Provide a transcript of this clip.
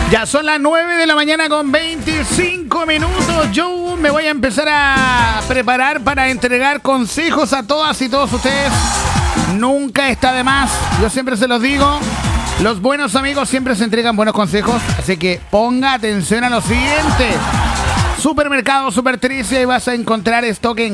Ya son las 9 de la mañana con 25 minutos. Yo me voy a empezar a preparar para entregar consejos a todas y todos ustedes. Nunca está de más. Yo siempre se los digo. Los buenos amigos siempre se entregan buenos consejos. Así que ponga atención a lo siguiente. Supermercado Super Tricia y vas a encontrar stock en